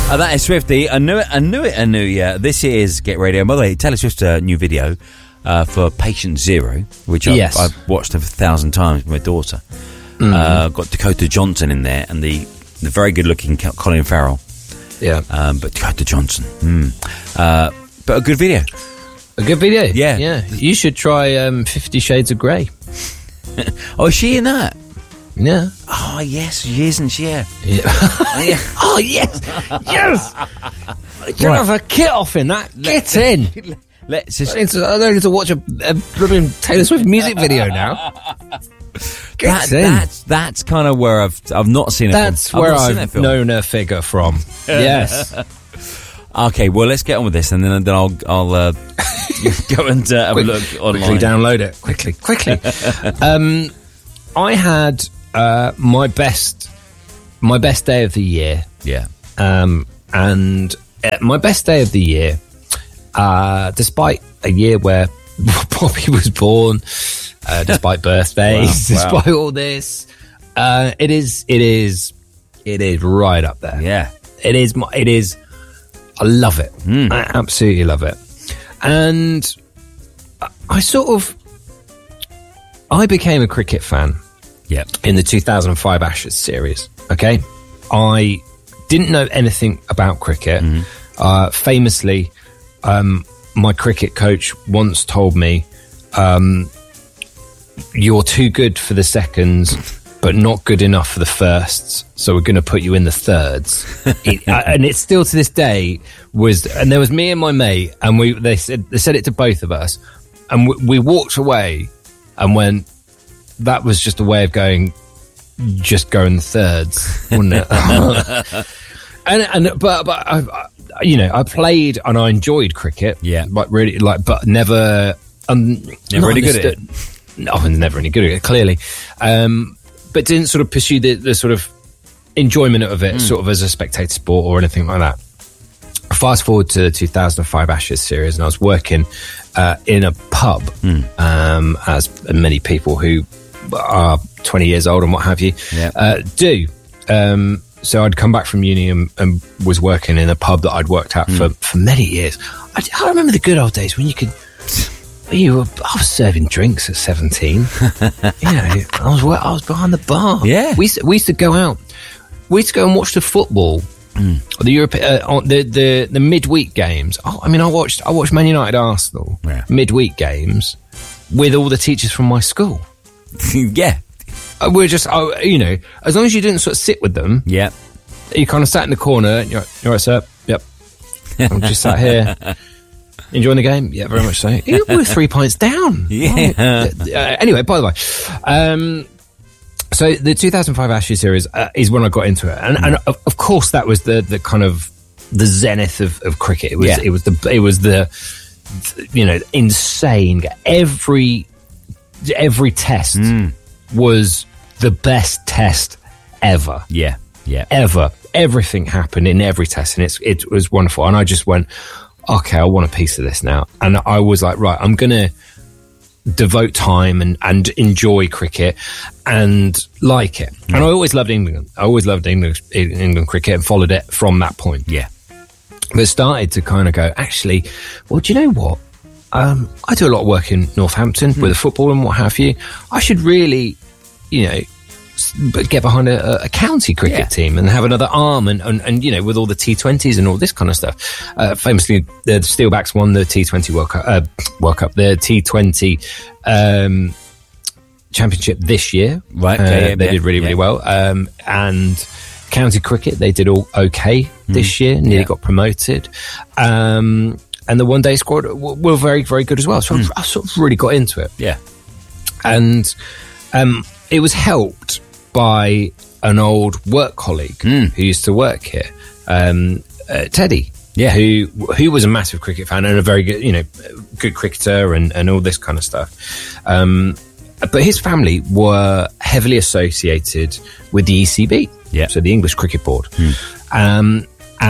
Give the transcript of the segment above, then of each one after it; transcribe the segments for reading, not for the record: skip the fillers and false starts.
That is Swifty. I knew it. Yeah. This is Get Radio. And by the way, Taylor Swift's new video for Patient Zero, which I've watched over 1,000 times with my daughter. Got Dakota Johnson in there and the very good-looking Colin Farrell. Yeah. But Dakota Johnson. But a good video. A good video? Yeah. Yeah. You should try 50 Shades of Grey. Oh, is she in that? Yeah. Oh, yes, she isn't she? Yeah. Yeah. Oh, yes. Yes. You have a kit off in that. Get in. Let's just... I don't need to watch a blooming Taylor Swift music video now. That's kind of where I've not seen it. That's where I've known a figure from. Yes. Okay, well, let's get on with this, and then I'll go and have a look online. Quickly download it. Quickly. I had my best day of the year. Yeah. And my best day of the year, despite a year where Poppy was born, despite birthdays, despite all this, it is right up there. Yeah. It is. I love it. I absolutely love it. And I became a cricket fan. Yeah. In the 2005 Ashes series. Okay. I didn't know anything about cricket. Famously, my cricket coach once told me, you're too good for the seconds, but not good enough for the firsts. So we're going to put you in the thirds. And it's still to this day and there was me and my mate, and they said it to both of us, and we walked away and went, that was just a way of going, just go in the thirds, wouldn't it? But I played and I enjoyed cricket. Yeah. But really, but never really good at it. No, I was never any good at it, clearly. But didn't sort of pursue the sort of enjoyment of it sort of as a spectator sport or anything like that. Fast forward to the 2005 Ashes series, and I was working in a pub, as many people who are 20 years old and what have you do. So I'd come back from uni and was working in a pub that I'd worked at for many years. I remember the good old days when I was serving drinks at 17. I was behind the bar. Yeah. We used to go out. We used to go and watch the football. The midweek games. I watched Man United Arsenal midweek games with all the teachers from my school. Yeah. We're just, as long as you didn't sort of sit with them. Yeah. You kind of sat in the corner. And you're right, sir. Yep. I'm just sat here. Enjoying the game? Yeah, very much so. We're 3 points down. Yeah. Anyway, by the way, so the 2005 Ashes series is when I got into it, and of course that was the kind of the zenith of cricket. It was the insane. Every test was the best test ever. Yeah. Ever. Everything happened in every test, and it was wonderful. And I just went, okay, I want a piece of this now. And I was like, right, I'm going to devote time and enjoy cricket and like it. And I always loved England. I always loved England cricket and followed it from that point. Yeah. But it started to kind of go, actually, well, do you know what? I do a lot of work in Northampton with the football and what have you. I should really, get behind a county cricket team and have another arm and with all the T20s and all this kind of stuff. Famously, the Steelbacks won the T20 World Cup, the T20 Championship this year. Right. They did really well. And county cricket, they did all okay this year, nearly got promoted. And the one-day squad were very, very good as well. So I sort of really got into it. Yeah. And it was helped by an old work colleague who used to work here, Teddy, who was a massive cricket fan and a very good, good cricketer and all this kind of stuff. But his family were heavily associated with the ECB, so the English Cricket Board. And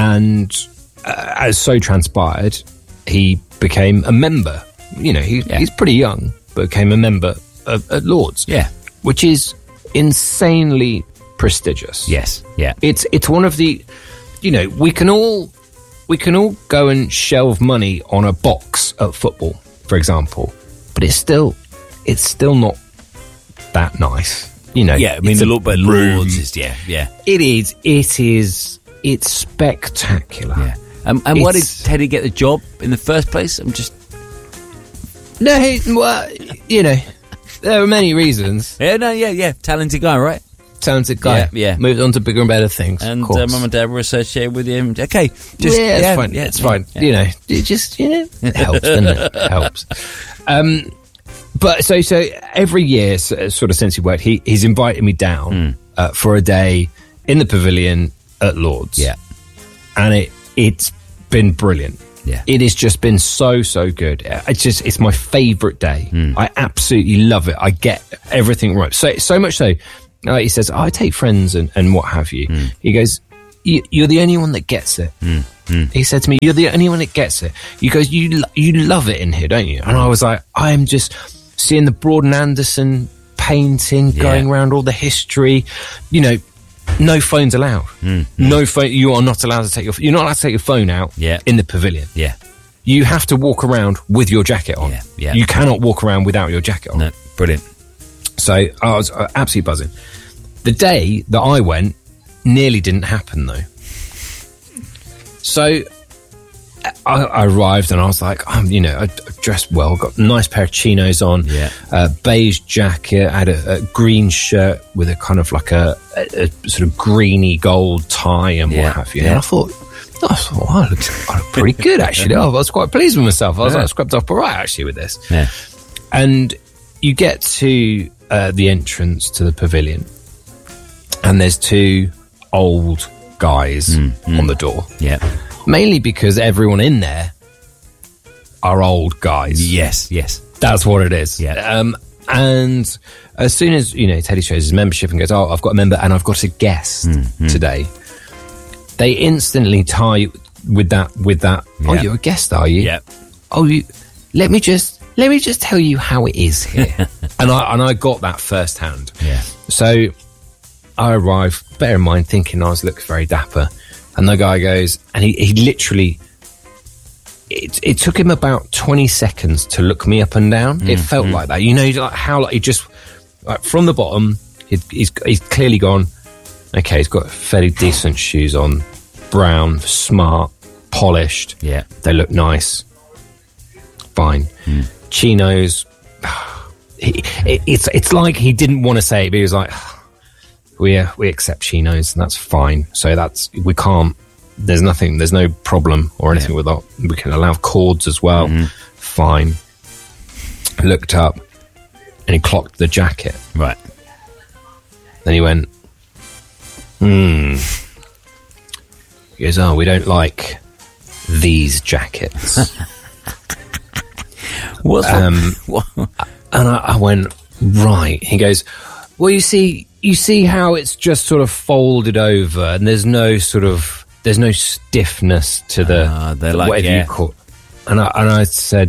as so transpired, he became a member. He's pretty young, but became a member at Lords. Yeah. Which is insanely prestigious. Yes. Yeah. It's one of the you know, we can all go and shelve money on a box at football, for example, but it's still not that nice. You know, yeah, I mean, the look at Lords is, yeah. It is, it's spectacular. Yeah. And why did Teddy get the job in the first place? Well, you know, there are many reasons. Yeah. Talented guy, right? Talented guy. Yeah. Moved on to bigger and better things. And Mum and Dad were associated with him. Okay. It's fine. It's fine. Yeah. You know, it helps, doesn't it? It helps. But so every year, sort of since he worked, he's invited me down for a day in the pavilion at Lords. Yeah. And it's been brilliant. Yeah. It has just been so good. It's my favourite day. I absolutely love it. I get everything right. So much so, he says, I take friends and what have you. He goes, you're the only one that gets it. He said to me, you're the only one that gets it. He goes, you love it in here, don't you? And I was like, I am just seeing the Broad and Anderson painting, going around all the history, you know. No phones allowed. No phone. You are not allowed to take you're not allowed to take your phone out in the pavilion. Yeah. You have to walk around with your jacket on. Yeah. You cannot walk around without your jacket on. No, brilliant. So I was absolutely buzzing. The day that I went nearly didn't happen though. So I arrived and I was like, I dressed well, got a nice pair of chinos on, beige jacket, had a green shirt with a kind of like a sort of greeny gold tie and what have you. And I thought, wow, I look pretty good actually. I was quite pleased with myself. I was like, scrubbed off all right actually with this. Yeah. And you get to the entrance to the pavilion and there's two old guys on the door. Yeah. Mainly because everyone in there are old guys. Yes. That's what it is. Yeah. And as soon as, Teddy shows his membership and goes, I've got a member and I've got a guest today, they instantly tie with that. Oh, you're a guest, are you? Yeah. Oh, let me just tell you how it is here. and I got that firsthand. Yeah. So I arrived, bear in mind, thinking I was looking very dapper. And the guy goes, and he literally, it took him about 20 seconds to look me up and down. It felt like that. Like how he just, like from the bottom, he's clearly gone, okay, he's got fairly decent shoes on, brown, smart, polished. Yeah. They look nice. Fine. Chinos. It's like he didn't want to say it, but he was like, we accept chinos and that's fine. So there's no problem or anything with that. We can allow cords as well. Fine. Looked up and he clocked the jacket. Right. Then he went, He goes, we don't like these jackets. What's and I went, right. He goes, well, you see how it's just sort of folded over and there's no stiffness to the whatever you call it. And I said,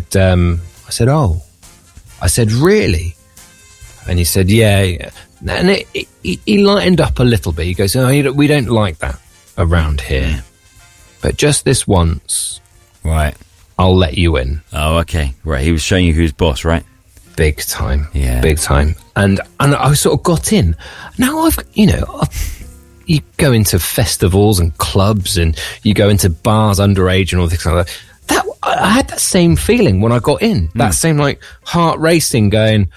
really? And he said, yeah. And he lightened up a little bit. He goes, we don't like that around here. But just this once. Right. I'll let you in. Oh, okay. Right. He was showing you who's boss, right? Big time. Yeah. Big time. And I sort of got in. Now you go into festivals and clubs and you go into bars underage and all things like that. I had that same feeling when I got in. That same like heart racing going,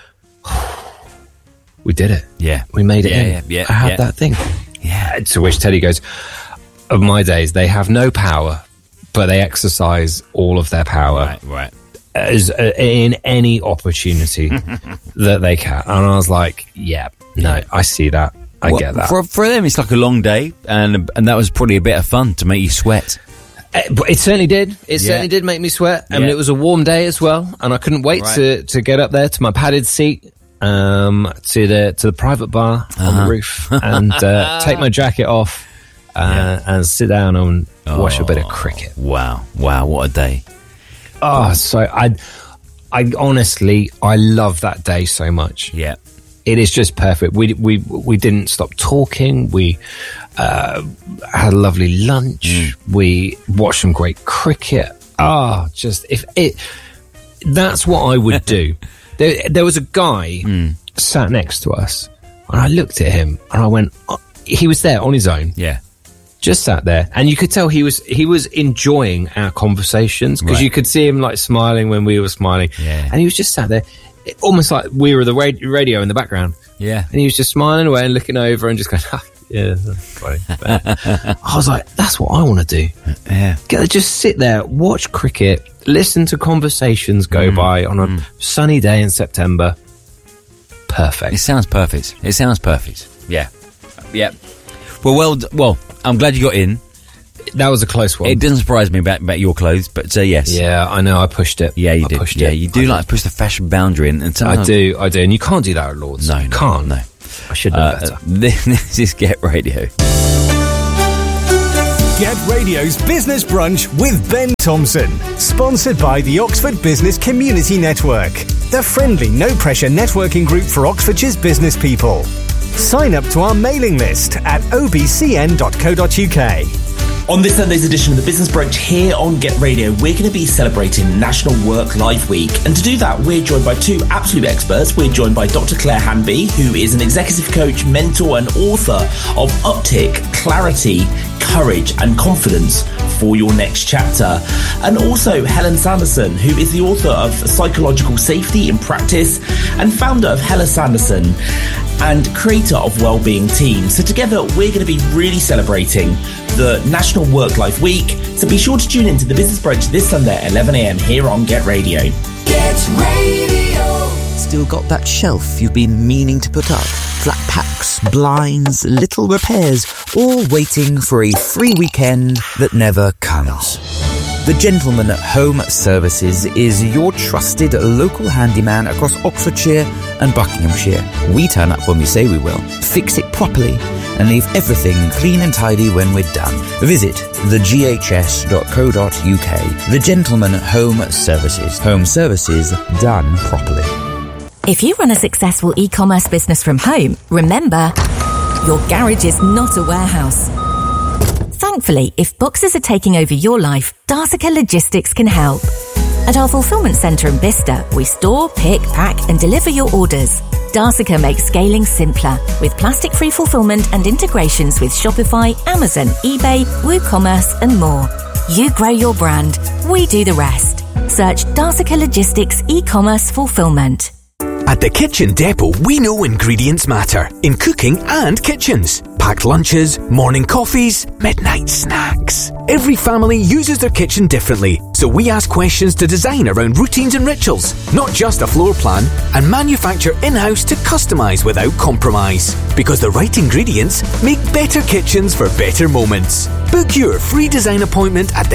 we did it. Yeah. We made it in. Yeah. I had that thing. Yeah. To which Teddy goes, of my days, they have no power, but they exercise all of their power. Right. As in any opportunity that they can. And I was like, I see that. I get that. For them, it's like a long day, and that was probably a bit of fun to make you sweat. But it certainly did. It certainly did make me sweat. I mean, it was a warm day as well, and I couldn't wait to get up there to my padded seat, to the private bar on the roof, and take my jacket off, and sit down and watch a bit of cricket. Wow, what a day! Oh, so I honestly, I love that day so much. Yeah. It is just perfect. We didn't stop talking. We had a lovely lunch. We watched some great cricket. That's what I would do. There was a guy sat next to us, and I looked at him and I went, he was there on his own. Yeah. Just sat there, and you could tell he was enjoying our conversations, because you could see him like smiling when we were smiling. Yeah. And he was just sat there, almost like we were the radio in the background. Yeah. And he was just smiling away and looking over and just going, yeah, that's funny. I was like, that's what I want to do. Yeah. Just sit there, watch cricket, listen to conversations go by on a sunny day in September. Perfect. It sounds perfect. Yeah. Yeah. Well, I'm glad you got in. That was a close one. It doesn't surprise me about your clothes, but yes. Yeah, I know. I pushed it. Yeah, you did. Yeah, you do like to push the fashion boundary in. And I do. And you can't do that at Lords. No, you can't. No. I should know better. This is Get Radio. Get Radio's Business Brunch with Ben Thompson. Sponsored by the Oxford Business Community Network, the friendly, no-pressure networking group for Oxfordshire's business people. Sign up to our mailing list at obcn.co.uk. On this Sunday's edition of the Business Brunch here on Get Radio, we're going to be celebrating National Work-Life Week. And to do that, we're joined by two absolute experts. We're joined by Dr. Claire Hanby, who is an executive coach, mentor and author of Uptick, Clarity, Courage and Confidence for Your Next Chapter. And also Helen Sanderson, who is the author of Psychological Safety in Practice and founder of Hella Sanderson and creator of Wellbeing Team. So together, we're going to be really celebrating the National Work-Life Week. So be sure to tune in to the Business Brunch this Sunday at 11 a.m. here on Get Radio. Get Radio. Still got that shelf you've been meaning to put up? Flat packs, blinds, little repairs, all waiting for a free weekend that never comes. The Gentleman Home Services is your trusted local handyman across Oxfordshire and Buckinghamshire. We turn up when we say we will, fix it properly, and leave everything clean and tidy when we're done. Visit theghs.co.uk. The Gentleman Home Services. Home services done properly. If you run a successful e-commerce business from home, remember, your garage is not a warehouse. Thankfully, if boxes are taking over your life, Darsica Logistics can help. At our fulfillment centre in Bicester, we store, pick, pack and deliver your orders. Darsica makes scaling simpler with plastic-free fulfillment and integrations with Shopify, Amazon, eBay, WooCommerce and more. You grow your brand, we do the rest. Search Darsica Logistics e-commerce fulfillment. At the Kitchen Depot, we know ingredients matter in cooking and kitchens. Packed lunches, morning coffees, midnight snacks. Every family uses their kitchen differently, so we ask questions to design around routines and rituals, not just a floor plan, and manufacture in-house to customise without compromise. Because the right ingredients make better kitchens for better moments. Book your free design appointment at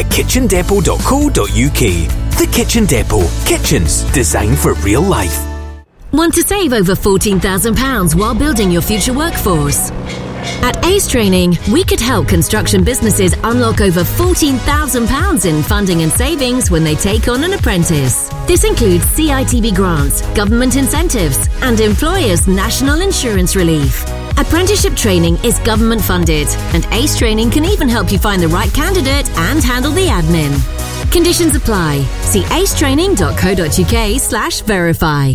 thekitchendepot.co.uk. The Kitchen Depot. Kitchens designed for real life. Want to save over £14,000 while building your future workforce? At Ace Training, we could help construction businesses unlock over £14,000 in funding and savings when they take on an apprentice. This includes CITB grants, government incentives, and employers' national insurance relief. Apprenticeship training is government funded, and Ace Training can even help you find the right candidate and handle the admin. Conditions apply. See acetraining.co.uk/verify.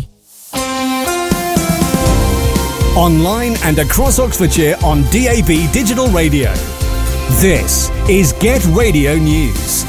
Online and across Oxfordshire on DAB Digital Radio. This is Get Radio News.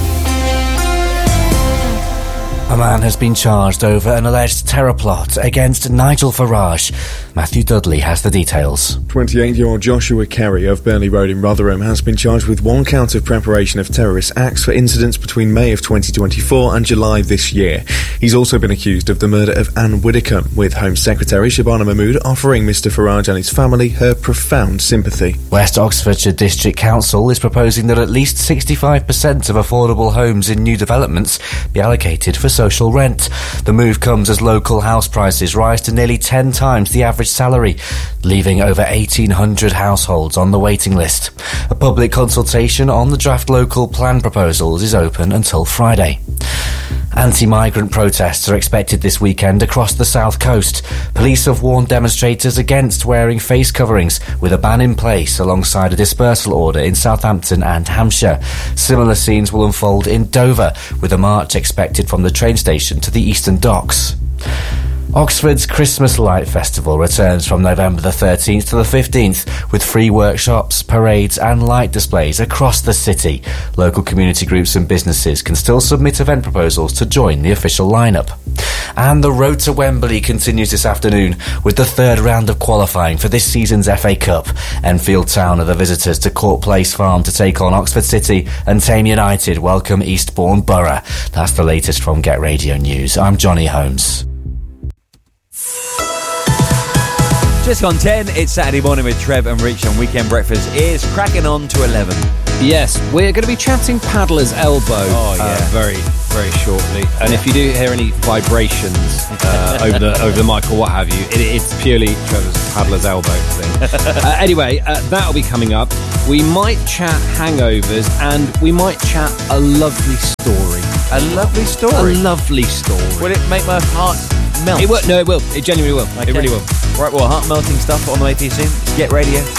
A man has been charged over an alleged terror plot against Nigel Farage. Matthew Dudley has the details. 28-year-old Joshua Kerry of Burnley Road in Rotherham has been charged with one count of preparation of terrorist acts for incidents between May of 2024 and July this year. He's also been accused of the murder of Anne Widdicombe, with Home Secretary Shabana Mahmood offering Mr Farage and his family her profound sympathy. West Oxfordshire District Council is proposing that at least 65% of affordable homes in new developments be allocated for social rent. The move comes as local house prices rise to nearly 10 times the average salary, leaving over 1,800 households on the waiting list. A public consultation on the draft local plan proposals is open until Friday. Anti-migrant protests are expected this weekend across the south coast. Police have warned demonstrators against wearing face coverings, with a ban in place alongside a dispersal order in Southampton and Hampshire. Similar scenes will unfold in Dover, with a march expected from the train station to the Eastern Docks. Oxford's Christmas Light Festival returns from November the 13th to the 15th with free workshops, parades and light displays across the city. Local community groups and businesses can still submit event proposals to join the official lineup. And the road to Wembley continues this afternoon with the third round of qualifying for this season's FA Cup. Enfield Town are the visitors to Court Place Farm to take on Oxford City, and Tame United welcome Eastbourne Borough. That's the latest from Get Radio News. I'm Johnny Holmes. Just on 10, it's Saturday morning with Trev and Rich, and Weekend Breakfast is cracking on to 11. Yes, we're going to be chatting Paddler's Elbow very, very shortly. And if you do hear any vibrations over the mic or what have you, it's purely Trevor's Paddler's Elbow thing. Anyway, that'll be coming up. We might chat hangovers, and we might chat a lovely story. A lovely story? A lovely story. Will it make my heart melt? It will. No, it will. It genuinely will. Okay. It really will. Right, well, heart-melting stuff on the way to you soon. Get Radio.